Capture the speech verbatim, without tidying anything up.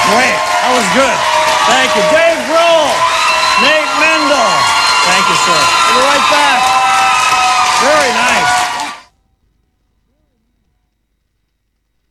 Great. That was good. Thank you. Dave Grohl, Nate Mendel. Thank you, sir. We'll be right back. Very nice.